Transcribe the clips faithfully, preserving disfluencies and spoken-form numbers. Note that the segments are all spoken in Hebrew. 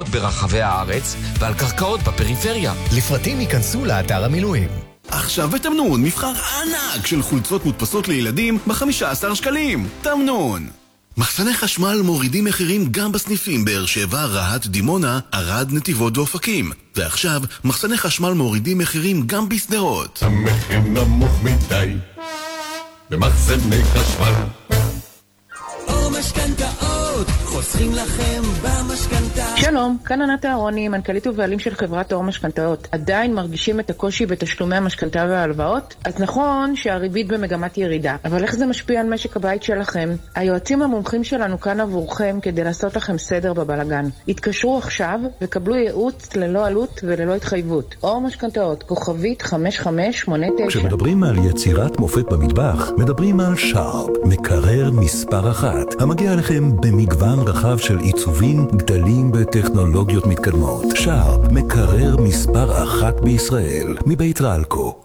ברחבי הארץ ועל קרקעות בפריפריה. לפרטים ייכנסו לאתר המילואים. עכשיו בתמנון מבחר ענק של חולצות מודפסות לילדים ב-חמישה עשר שקלים. תמנון. מחסני חשמל מורידים מחירים גם בסניפים באר שבע, רהט, דימונה, ערד, נתיבות ואופקים. ועכשיו מחסני חשמל מורידים מחירים גם בסדרות. המחיר נמוך מדי במחסני חשמל. או משכנתאות, חוסכים לכם במשכנתה. שלום, כאן ענת אהרוני, מנכ"לית ובעלים של חברת אור משכנתאות. עדיין מרגישים את הקושי בתשלומי המשכנתה וההלוואות? אז נכון שהריבית במגמת ירידה, אבל איך זה משפיע על משק הבית שלכם? היועצים המומחים שלנו כאן עבורכם כדי לעשות לכם סדר בבלגן. התקשרו עכשיו וקבלו ייעוץ ללא עלות וללא התחייבות. אור משכנתאות, כוכבית חמש חמש שמונה תשע. כשמדברים על יצירת מופת במטבח, מדברים על שרפ, מקרר מספר אחת, המגיע לכם במגוון רחב של עיצובים, גדלים וטכנולוגיות מתקדמות. שרפ, מקרר מספר אחת בישראל, מבית רלקו.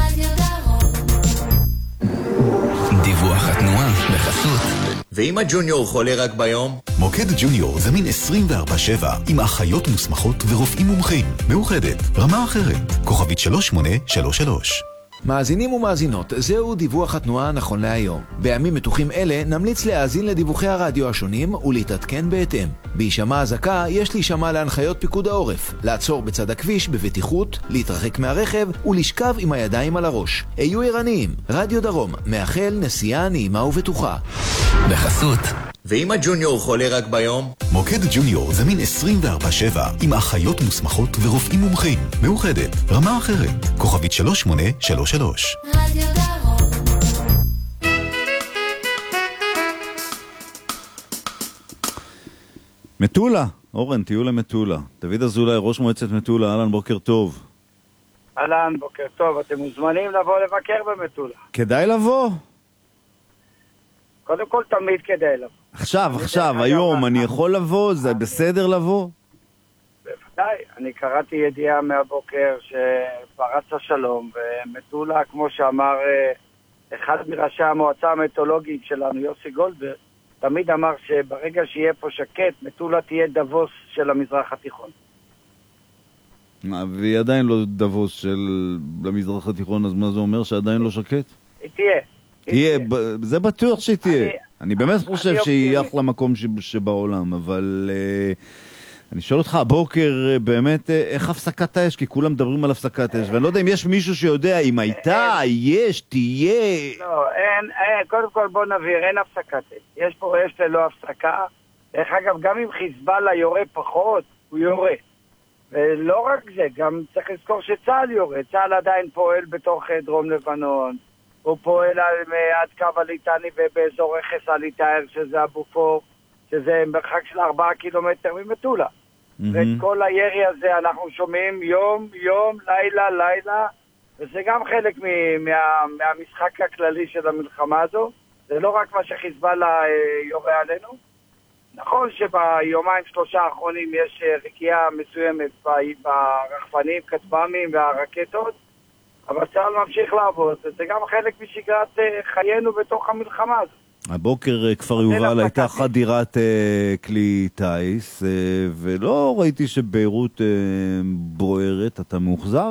דיווח התנועה בחסות. ואם הג'וניור חולה רק ביום? מוקד ג'וניור זמין עשרים וארבע שבע עם אחיות מוסמכות ורופאים מומחים. מאוחדת, רמה אחרת, כוכבית שלוש שמונה שלוש שלוש. מאזינים ומאזינות, זהו דיווח התנועה נכון להיום. בימים מתוחים אלה נמליץ להאזין לדיווחי הרדיו השונים ולהתעדכן בהתאם. בהישמע הזקה יש להישמע להנחיות פיקוד העורף, לעצור בצד הכביש בבטיחות, להתרחק מהרכב ולשכב עם הידיים על הראש. היו ערניים, רדיו דרום, מאחל נסיעה נעימה ובטוחה. בחסות. ואם הג'וניור חולה רק ביום? מוקד ג'וניור זמין עשרים וארבע שבע עם אחיות מוסמכות ורופאים מומחים. מאוחדת, רמה אחרת, כוכבית שלוש שמונה שלוש שלוש. רדיו דרום. מטולה, אורן, טיול למטולה. דוד אזולאי, ראש מועצת מטולה, אהלן, בוקר טוב. אהלן, בוקר טוב, אתם מוזמנים לבוא לבקר במטולה. כדאי לבוא? קודם כל תמיד כדאי לבוא. עכשיו, עכשיו, היום, אני יכול לבוא? זה בסדר לבוא? בוודאי, אני קראתי ידיעה מהבוקר שפרץ השלום, ומטולה, כמו שאמר אחד מראשי המועצה המטולוגית שלנו, יוסי גולדברג, תמיד אמר שברגע שיהיה פה שקט, מטולה תהיה דבוס של המזרח התיכון. והיא עדיין לא דבוס של המזרח התיכון, אז מה זה אומר שעדיין לא שקט? היא תהיה. תהיה, זה בטוח שהיא תהיה. אני באמת חושב שהיא אחלה מקום שבעולם, אבל אני שואל אותך, הבוקר באמת, איך הפסקת האש? כי כולם מדברים על הפסקת האש, ואני לא יודע אם יש מישהו שיודע אם הייתה, יש, תהיה. לא, אין, קודם כל בוא נבהיר, אין הפסקת אש. יש פה אש ללא הפסקה. דרך אגב, גם אם חיזבאללה יורה פחות, הוא יורה. ולא רק זה, גם צריך לזכור שצה"ל יורה. צה"ל עדיין פועל בתוך דרום לבנון. הוא פועל עד קו הליטני ובאזור רכס הליטאר, שזה אבופור, שזה מרחק של ארבעה קילומטר ממטולה. Mm-hmm. ואת כל הירי הזה אנחנו שומעים יום, יום, לילה, לילה, וזה גם חלק מ- מה- מהמשחק הכללי של המלחמה הזו. זה לא רק מה שחיזבאללה אה, יורה עלינו. נכון שביומיים שלושה האחרונים יש אה, רקיעה מסוימת ב- ברחפנים, כטב"מים והרקטות, אבל צה"ל ממשיך לעבוד, וזה גם חלק משגרת חיינו בתוך המלחמה הזאת. הבוקר כפר יובל הייתה חדירת כלי טייס, ולא ראיתי שביירות בוערת. אתה מאוכזב?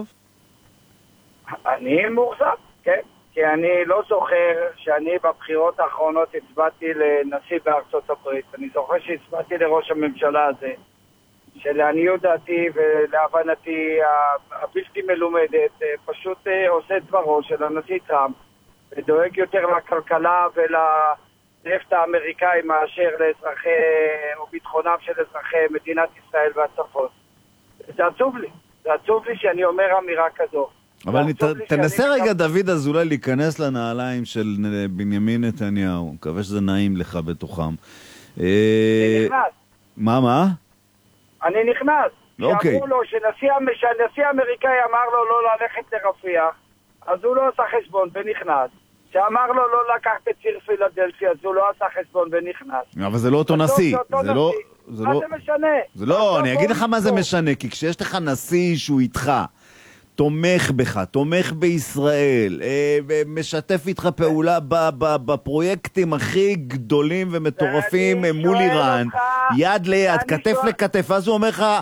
אני מאוכזב, כן. כי אני לא זוכר שאני בבחירות האחרונות הצבעתי לנשיא בארצות הברית. אני זוכר שהצבעתי לראש הממשלה הזה, שלעניות דעתי ולהבנתי הבלתי מלומדת פשוט עושה דברו של הנשיא טראמפ ודואג יותר לכלכלה ולנפט האמריקאי מאשר לאזרחי או ביטחונם של אזרחי מדינת ישראל והצפון. זה עצוב לי, זה עצוב לי שאני אומר אמירה כזו. אבל תנסה רגע דוד אזולאי להיכנס לנעליים של בנימין נתניהו, מקווה שזה נעים לך בתוכם. אני נכנס. מה מה? אני נכנס. אוקיי. שאמרו לו שהנשיא האמריקאי אמר לו לא ללכת לרפיח, אז הוא לא עשה חשבון ונכנס. שאמר לו לא לקחת את ציר פילדלפיה, אז הוא לא עשה חשבון ונכנס. אבל זה לא אותו נשיא. זה לא... מה זה משנה? זה לא, אני אגיד לך מה זה משנה, כי כשיש לך נשיא שהוא איתך, תומך בך, תומך בישראל, משתף איתך פעולה בפרויקטים הכי גדולים ומטורפים מול איראן, יד ליד, כתף לכתף, אז הוא אומר לך,